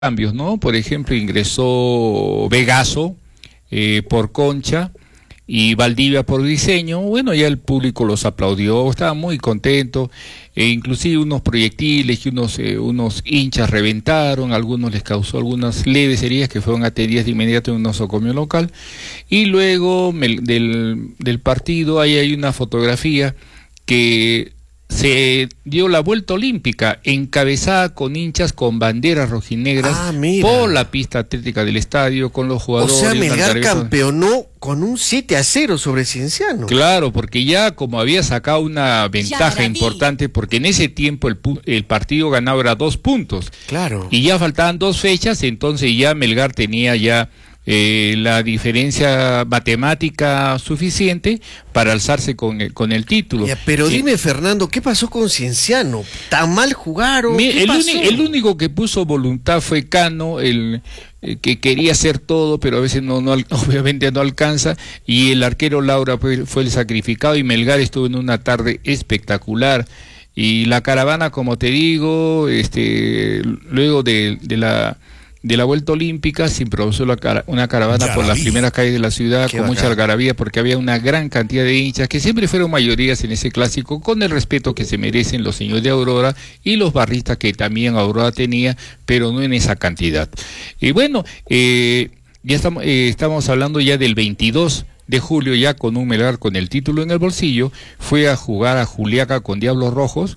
cambios, ¿no? Por ejemplo, ingresó Vegaso por Concha y Valdivia por Diseño. Bueno, ya el público los aplaudió, estaba muy contento, inclusive unos proyectiles y unos hinchas reventaron, algunos les causó algunas leves heridas que fueron atendidas de inmediato en un nosocomio local. Y luego del partido, ahí hay una fotografía que se dio la vuelta olímpica encabezada con hinchas con banderas rojinegras por la pista atlética del estadio, con los jugadores. O sea, Melgar campeonó con un 7-0 sobre Cienciano. Claro, porque ya como había sacado una ventaja importante, porque en ese tiempo el partido ganado era 2 puntos. Claro. Y ya faltaban 2 fechas, entonces ya Melgar tenía ya la diferencia matemática suficiente para alzarse con el título. Ya, pero dime, Fernando, ¿qué pasó con Cienciano? ¿Tan mal jugaron? El único que puso voluntad fue Cano, que quería hacer todo, pero a veces obviamente no alcanza, y el arquero Laura fue el sacrificado, y Melgar estuvo en una tarde espectacular. Y la caravana, como te digo, luego de la vuelta olímpica se improvisó una caravana por las primeras calles de la ciudad con mucha algarabía, porque había una gran cantidad de hinchas que siempre fueron mayorías en ese clásico, con el respeto que se merecen los señores de Aurora y los barristas que también Aurora tenía, pero no en esa cantidad. Y bueno, ya estamos hablando ya del 22 de julio, ya con un Melgar con el título en el bolsillo. Fue a jugar a Juliaca con Diablos Rojos,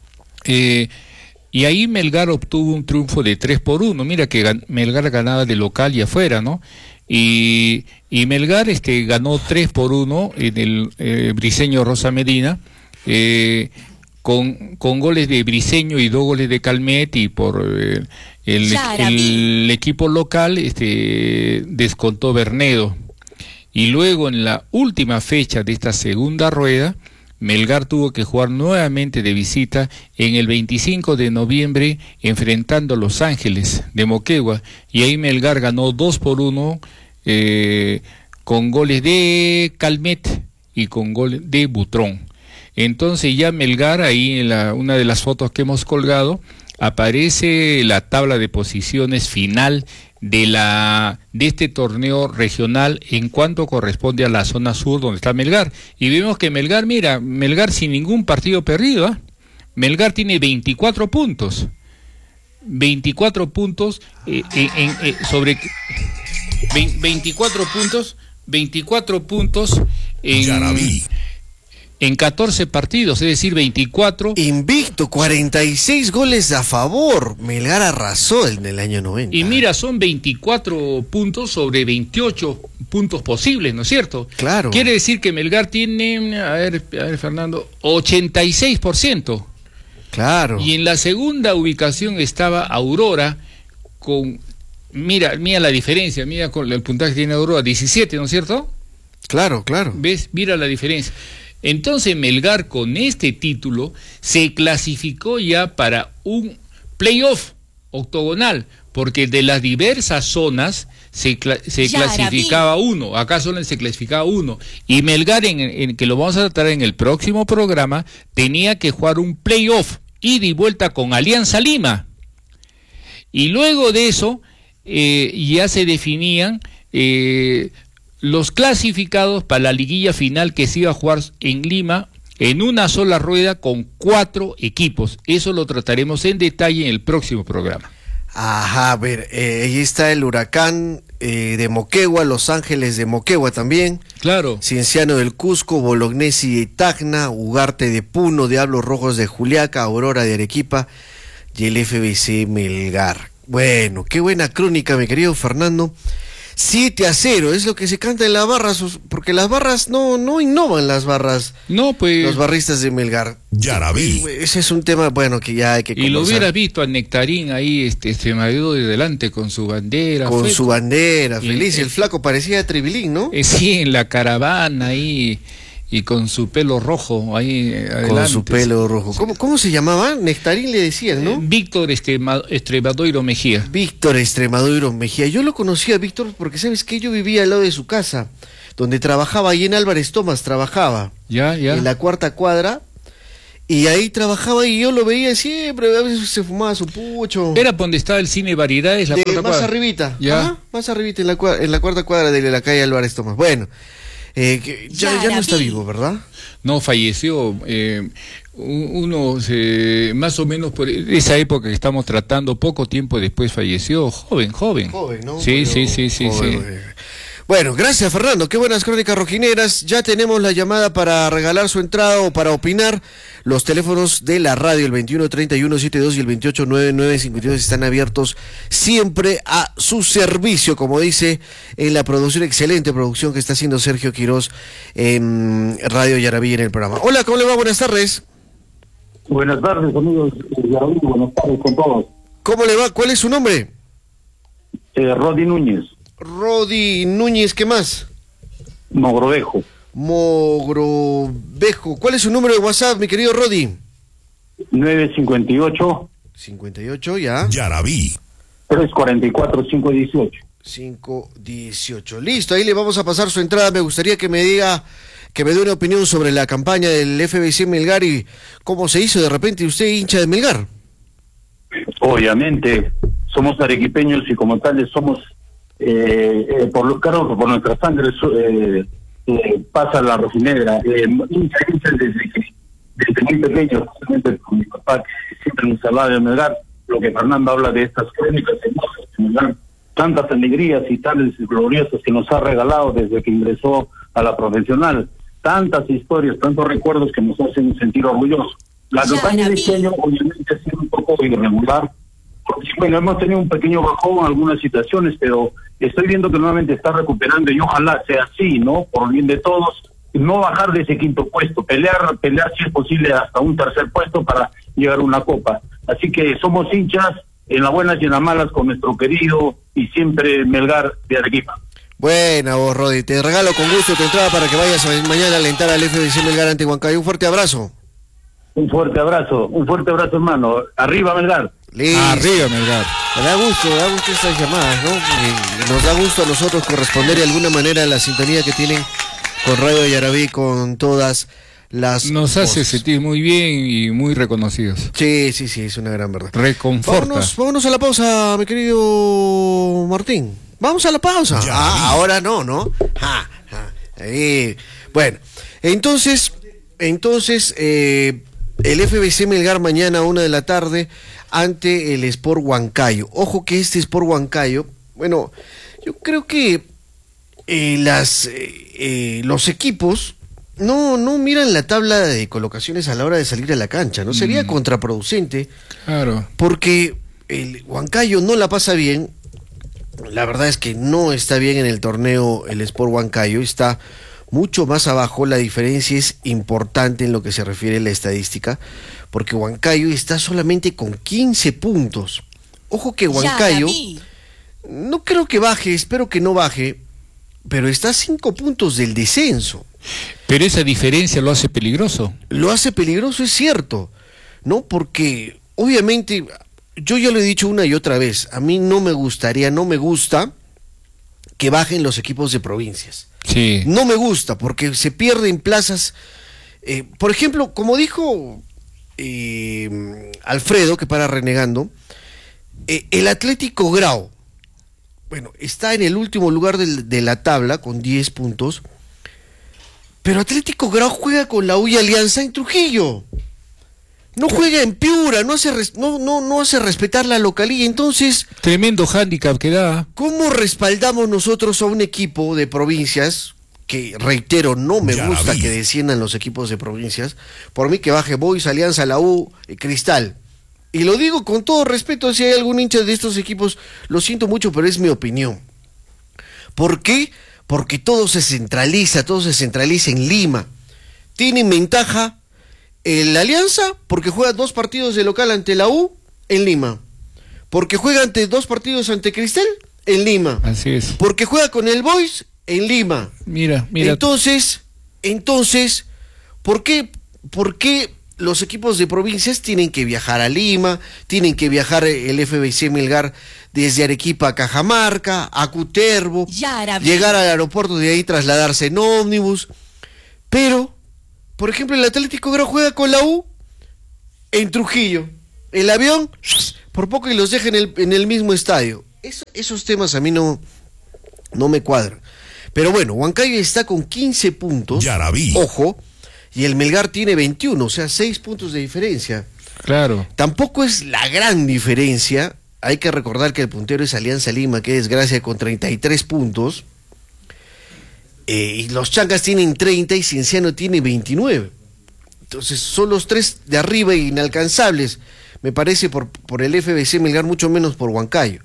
y ahí Melgar obtuvo un triunfo de 3-1. Mira que Melgar ganaba de local y afuera, ¿no? Y Melgar ganó 3-1 en el Briceño Rosa Medina, con goles de Briceño y 2 goles de Calmet, y por el equipo local descontó Bernedo. Y luego en la última fecha de esta segunda rueda, Melgar tuvo que jugar nuevamente de visita en el 25 de noviembre enfrentando a Los Ángeles de Moquegua, y ahí Melgar ganó 2-1 con goles de Calmet y con gol de Butrón. Entonces ya Melgar, ahí en una de las fotos que hemos colgado, aparece la tabla de posiciones final de este torneo regional en cuanto corresponde a la zona sur donde está Melgar. Y vemos que Melgar, mira, Melgar sin ningún partido perdido, ¿eh? Melgar tiene 24 puntos. 24 puntos sobre 24 puntos, 24 puntos en 14 partidos, es decir, 24. Invicto, 46 goles a favor. Melgar arrasó en el año 90. Y mira, son 24 puntos sobre 28 puntos posibles, ¿no es cierto? Claro. Quiere decir que Melgar tiene, a ver Fernando, 86%. Claro. Y en la segunda ubicación estaba Aurora con, mira la diferencia, mira con el puntaje que tiene Aurora, 17, ¿no es cierto? Claro, claro. ¿Ves? Mira la diferencia. Entonces Melgar con este título se clasificó ya para un playoff octogonal, porque de las diversas zonas se clasificaba uno, acá solo se clasificaba uno, y Melgar, en que lo vamos a tratar en el próximo programa, tenía que jugar un playoff ida y vuelta con Alianza Lima, y luego de eso ya se definían los clasificados para la liguilla final que se iba a jugar en Lima en una sola rueda con 4 equipos. Eso lo trataremos en detalle en el próximo programa. Ajá, a ver, ahí está el Huracán de Moquegua, Los Ángeles de Moquegua también. Claro. Cienciano del Cusco, Bolognesi de Tacna, Ugarte de Puno, Diablos Rojos de Juliaca, Aurora de Arequipa y el FBC Melgar. Bueno, qué buena crónica, mi querido Fernando. 7-0 es lo que se canta en las barras, porque las barras no innovan, las barras. No, pues. Los barristas de Melgar. Ya la vi. Ese es un tema, bueno, que ya hay que conversar. Y lo hubieras visto a Nectarín ahí, Extremadura de delante con su bandera. Con su bandera, feliz. El flaco parecía de Trevilín, ¿no? Sí, en la caravana ahí. Y con su pelo rojo ahí adelante. Con su pelo rojo. ¿Cómo se llamaba? Nectarín le decían, ¿no? Víctor Extremadoiro Mejía. Víctor Extremadoiro Mejía. Yo lo conocía a Víctor porque, ¿sabes qué? Yo vivía al lado de su casa, donde trabajaba, ahí en Álvarez Tomás trabajaba. Ya. En la 4ª cuadra. Y ahí trabajaba y yo lo veía siempre, a veces se fumaba su pucho. Era donde estaba el cine Variedades, la cuarta más cuadra. arribita, Ya. ajá, más arribita, en la cuarta cuadra de la calle Álvarez Tomás. Bueno, ya no está vivo, ¿verdad? No, falleció. Más o menos por esa época que estamos tratando, poco tiempo después falleció. Joven. Joven, ¿no? Sí, Pero, sí. Bueno, gracias Fernando, qué buenas crónicas rojineras. Ya tenemos la llamada para regalar su entrada o para opinar. Los teléfonos de la radio, el 213172 y el 289952 están abiertos siempre a su servicio, como dice en la producción, excelente producción que está haciendo Sergio Quirós en Radio Yarabí en el programa. Hola, ¿cómo le va? Buenas tardes. Buenas tardes, amigos. Buenas tardes con todos. ¿Cómo le va? ¿Cuál es su nombre? Rodi Núñez. Rodi Núñez, ¿qué más? Mogrovejo. Mogrovejo. ¿Cuál es su número de WhatsApp, mi querido Rodi? 958. 58, ya. Yarabí. 344-518. 518. Listo, ahí le vamos a pasar su entrada. Me gustaría que me dé una opinión sobre la campaña del FBC Melgar y cómo se hizo de repente usted hincha de Melgar. Obviamente, somos arequipeños y como tales somos, por nuestra sangre pasa la rojinegra. Hincha desde muy pequeño, justamente con mi papá, que siempre nos hablaba de Melgar, lo que Fernando habla de estas crónicas hermosas de Melgar, tantas alegrías y tales gloriosas que nos ha regalado desde que ingresó a la profesional, tantas historias, tantos recuerdos que nos hacen sentir orgullosos. La campaña de este año obviamente ha sido un poco irregular, porque bueno, hemos tenido un pequeño bajón en algunas situaciones, pero estoy viendo que nuevamente está recuperando y ojalá sea así, ¿no? Por el bien de todos, no bajar de ese quinto puesto, pelear si es posible hasta un tercer puesto para llegar a una copa. Así que somos hinchas en las buenas y en las malas con nuestro querido y siempre Melgar de Arequipa. Buena vos, Rodi, te regalo con gusto tu entrada para que vayas mañana a alentar al FBC Melgar ante Huancayo. Un fuerte abrazo. Un fuerte abrazo, hermano. Arriba Melgar. Listo. Arriba Melgar. Me da gusto estas llamadas, ¿no? Porque nos da gusto a nosotros corresponder de alguna manera a la sintonía que tienen con Radio Yarabí, con todas las Nos hace voces. sentir muy bien y muy reconocidos. Sí, es una gran verdad. Reconforta. Vámonos a la pausa, mi querido Martín. Vamos a la pausa. Ahora no. Bueno, entonces, el FBC Melgar mañana a 1 de la tarde ante el Sport Huancayo. Ojo que este Sport Huancayo, bueno, yo creo que los equipos no miran la tabla de colocaciones a la hora de salir a la cancha, ¿no? Sería contraproducente. Claro. Porque el Huancayo no la pasa bien. La verdad es que no está bien en el torneo el Sport Huancayo, está mucho más abajo. La diferencia es importante en lo que se refiere a la estadística, porque Huancayo está solamente con 15 puntos. Ojo que Huancayo, no creo que baje, espero que no baje, pero está a 5 puntos del descenso. Pero esa diferencia lo hace peligroso. Lo hace peligroso, es cierto, ¿no? Porque obviamente, yo ya lo he dicho una y otra vez, a mí no me gusta que bajen los equipos de provincias. Sí. No me gusta, porque se pierden plazas. Por ejemplo, como dijo Alfredo, que para renegando, el Atlético Grau, bueno, está en el último lugar de la tabla con 10 puntos, pero Atlético Grau juega con la U y Alianza en Trujillo. No juega en Piura, no hace respetar la localía. Entonces, Tremendo hándicap que da. ¿cómo respaldamos nosotros a un equipo de provincias? Que, reitero, no me gusta que desciendan los equipos de provincias. Por mí que baje Boys, Alianza, la U, Cristal. Y lo digo con todo respeto, si hay algún hincha de estos equipos, lo siento mucho, pero es mi opinión. ¿Por qué? Porque todo se centraliza en Lima. Tienen ventaja la Alianza porque juega 2 partidos de local ante la U en Lima. Porque juega ante 2 partidos ante Cristal en Lima. Así es. Porque juega con el Boys en Lima. Mira. Entonces, ¿por qué los equipos de provincias tienen que viajar a Lima? Tienen que viajar el FBC Melgar desde Arequipa a Cajamarca, a Cutervo, llegar al aeropuerto, de ahí trasladarse en ómnibus. Pero, por ejemplo, el Atlético Grau juega con la U en Trujillo. El avión, por poco y los deja en el mismo estadio. Esos temas a mí no me cuadran. Pero bueno, Huancayo está con 15 puntos. Yarabí. Ojo, y el Melgar tiene 21, o sea, 6 puntos de diferencia. Claro. Tampoco es la gran diferencia. Hay que recordar que el puntero es Alianza Lima, que desgracia, con 33 puntos. Y los Chancas tienen 30 y Cienciano tiene 29. Entonces son los tres de arriba inalcanzables, me parece, por el FBC Melgar, mucho menos por Huancayo.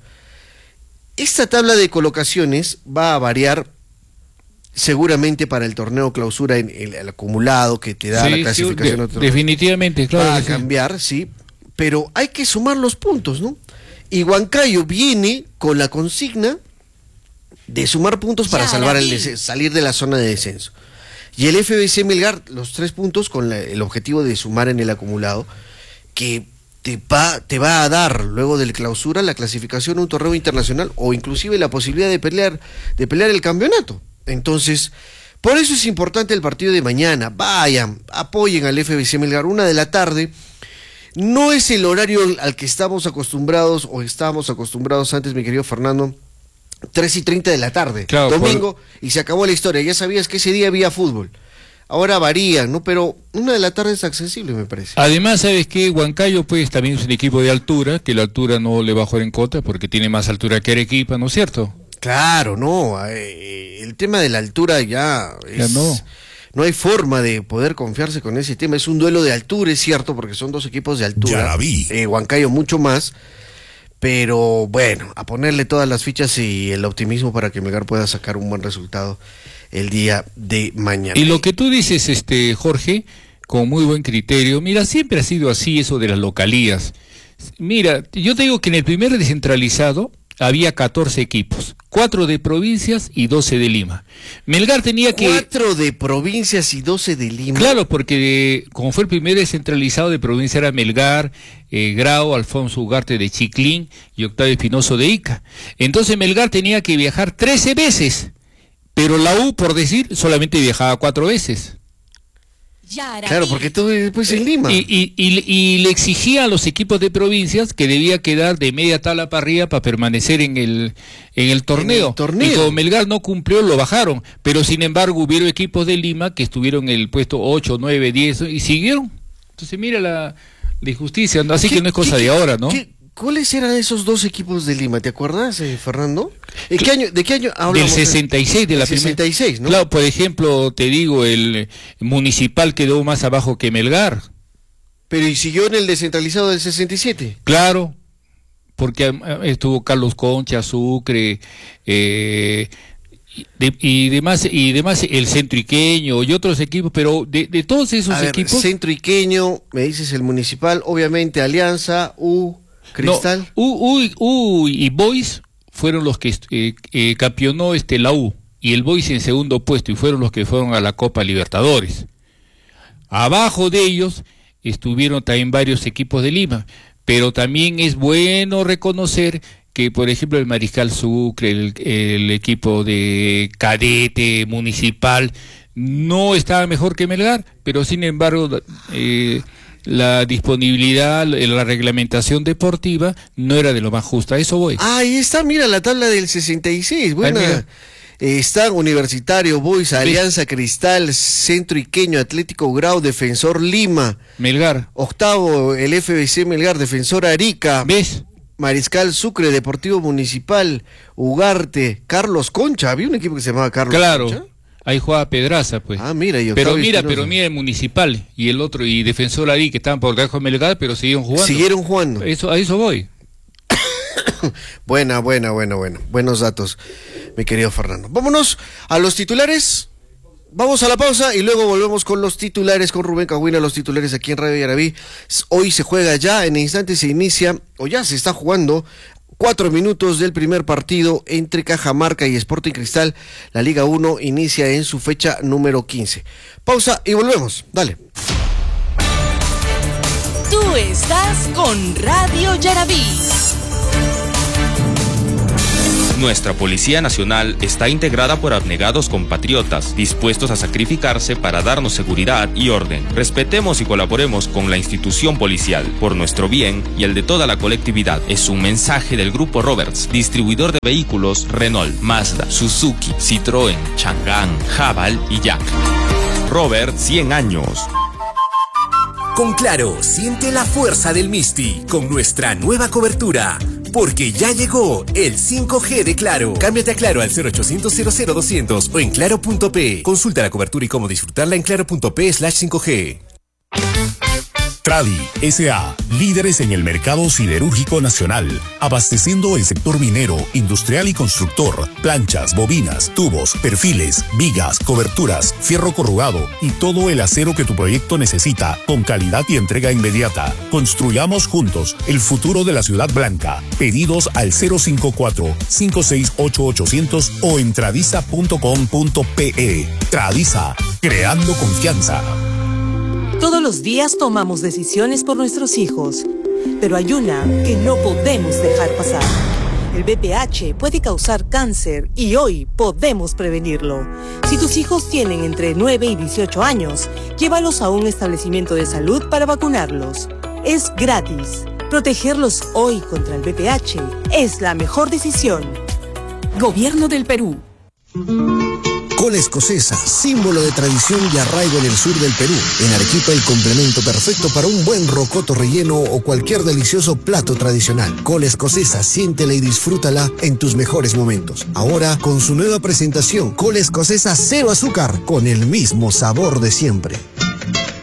Esta tabla de colocaciones va a variar seguramente para el torneo clausura en el acumulado que te da la clasificación. Definitivamente, claro. Va a cambiar, sí, pero hay que sumar los puntos, ¿no? Y Huancayo viene con la consigna de sumar puntos para salir de la zona de descenso. Y el FBC Melgar, los 3 puntos con el objetivo de sumar en el acumulado, que te va a dar luego del clausura la clasificación a un torneo internacional o inclusive la posibilidad de pelear el campeonato. Entonces, por eso es importante el partido de mañana. Vayan, apoyen al FBC Melgar, 1:00 p.m. No es el horario al que estábamos acostumbrados antes, mi querido Fernando. 3:30 p.m, claro, domingo, y se acabó la historia. Ya sabías que ese día había fútbol. Ahora varían, ¿no? Pero 1:00 p.m. es accesible, me parece. Además, ¿sabes qué? Huancayo, pues, también es un equipo de altura, que la altura no le va a jugar en contra, porque tiene más altura que Arequipa, ¿no es cierto? Claro, no. El tema de la altura ya no. No hay forma de poder confiarse con ese tema. Es un duelo de altura, es cierto, porque son 2 equipos de altura. Ya la vi. Huancayo mucho más. Pero bueno, a ponerle todas las fichas y el optimismo para que Melgar pueda sacar un buen resultado el día de mañana. Y lo que tú dices, Jorge, con muy buen criterio, mira, siempre ha sido así eso de las localías. Mira, yo te digo que en el primer descentralizado había 14 equipos, 4 de provincias y 12 de Lima. Melgar tenía que... 4 de provincias y 12 de Lima. Claro, porque como fue el primer descentralizado de provincia era Melgar, Grau, Alfonso Ugarte de Chiclín y Octavio Espinoso de Ica. Entonces Melgar tenía que viajar 13 veces, pero la U, por decir, solamente viajaba 4 veces. Claro, porque todo después en Lima. Y le exigía a los equipos de provincias que debía quedar de media tabla para arriba para permanecer en el torneo. Y como Melgar no cumplió, lo bajaron. Pero sin embargo hubieron equipos de Lima que estuvieron en el puesto 8, 9, 10 y siguieron. Entonces mira la injusticia, ¿no? Así que no es cosa de ahora, ¿no? ¿Cuáles eran esos 2 equipos de Lima? ¿Te acuerdas, Fernando? ¿De qué año hablamos? Del 66, de la primera. 66, ¿no? Claro, por ejemplo, te digo, el Municipal quedó más abajo que Melgar. Pero ¿y siguió en el descentralizado del 67? Claro, porque estuvo Carlos Concha, Sucre, y demás el Centro Iqueño y otros equipos, pero de todos esos equipos... Centro Iqueño, me dices el Municipal, obviamente Alianza, Cristal. No, y Boys fueron los que campeonó la U, y el Boys en segundo puesto, y fueron los que fueron a la Copa Libertadores. Abajo de ellos estuvieron también varios equipos de Lima, pero también es bueno reconocer que, por ejemplo, el Mariscal Sucre, el equipo de cadete municipal, no estaba mejor que Melgar, pero sin embargo... la disponibilidad, la reglamentación deportiva no era de lo más justa, a eso voy. Ahí está, mira la tabla del 66, buena. Está Universitario, Boys, Alianza, Cristal, Centro Iqueño, Atlético Grau, Defensor Lima. Melgar. Octavo, el FBC Melgar, Defensor Arica. ¿Ves? Mariscal Sucre, Deportivo Municipal, Ugarte, Carlos Concha, había un equipo que se llamaba Carlos Concha. Ahí jugaba Pedraza, pues. Mira, pero mira el Municipal y el otro, y Defensor Ari, que estaban por debajo de Melgar, pero siguieron jugando. A eso voy. Buena. Buenos datos, mi querido Fernando. Vámonos a los titulares. Vamos a la pausa y luego volvemos con los titulares, con Rubén Cahuina, los titulares aquí en Radio Yarabí. Hoy se juega ya, en instantes se inicia, o ya se está jugando, 4 minutos del primer partido entre Cajamarca y Sporting Cristal. La Liga 1 inicia en su fecha número 15. Pausa y volvemos. Dale. Tú estás con Radio Yarabí. Nuestra Policía Nacional está integrada por abnegados compatriotas, dispuestos a sacrificarse para darnos seguridad y orden. Respetemos y colaboremos con la institución policial, por nuestro bien y el de toda la colectividad. Es un mensaje del Grupo Roberts, distribuidor de vehículos Renault, Mazda, Suzuki, Citroën, Chang'an, Haval y Jack. Robert, 100 años. Con Claro, siente la fuerza del Misti con nuestra nueva cobertura. Porque ya llegó el 5G de Claro. Cámbiate a Claro al 0800 00200 o en claro.p. Consulta la cobertura y cómo disfrutarla en claro.p/5G. Tradi S.A., líderes en el mercado siderúrgico nacional, abasteciendo el sector minero, industrial y constructor, planchas, bobinas, tubos, perfiles, vigas, coberturas, fierro corrugado y todo el acero que tu proyecto necesita, con calidad y entrega inmediata. Construyamos juntos el futuro de la Ciudad Blanca. Pedidos al 054-568-800 o en tradiza.com.pe. Tradiza, creando confianza. Todos los días tomamos decisiones por nuestros hijos, pero hay una que no podemos dejar pasar. El VPH puede causar cáncer y hoy podemos prevenirlo. Si tus hijos tienen entre 9 y 18 años, llévalos a un establecimiento de salud para vacunarlos. Es gratis. Protegerlos hoy contra el VPH es la mejor decisión. Gobierno del Perú. Cola escocesa, símbolo de tradición y arraigo en el sur del Perú. En Arequipa, el complemento perfecto para un buen rocoto relleno o cualquier delicioso plato tradicional. Cola escocesa, siéntela y disfrútala en tus mejores momentos. Ahora, con su nueva presentación, cola escocesa cero azúcar, con el mismo sabor de siempre.